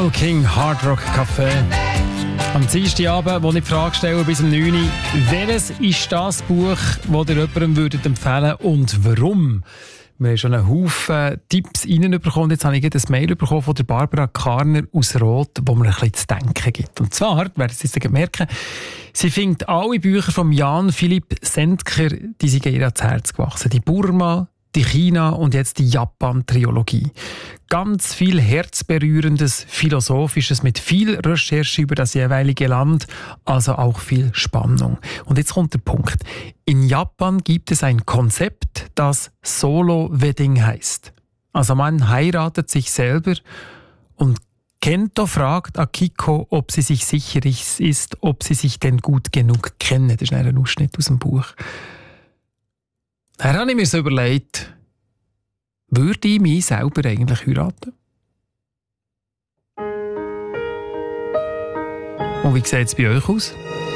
Carole King, Hard Rock Café. Am Dienstagabend, wo ich die Frage stelle, bis um 9 Uhr, welches ist das Buch, das ihr jemandem empfehlen würdet und warum? Wir haben schon einen Haufen Tipps reinbekommen. Jetzt habe ich ein Mail bekommen von der Barbara Karner aus Roth, wo mir ein bisschen zu denken gibt. Und zwar, werden Sie es merken, sie findet alle Bücher von Jan Philipp Sendker, die sind ihr ans Herz gewachsen. Die Burma, die China und jetzt die Japan-Triologie. Ganz viel Herzberührendes, Philosophisches mit viel Recherche über das jeweilige Land, also auch viel Spannung. Und jetzt kommt der Punkt. In Japan gibt es ein Konzept, das Solo-Wedding heißt. Also man heiratet sich selber und Kento fragt Akiko, ob sie sich sicher ist, ob sie sich denn gut genug kennen. Das ist ein Ausschnitt aus dem Buch. Da habe ich mir so überlegt, würde ich mich selber eigentlich heiraten? Und wie sieht es bei euch aus?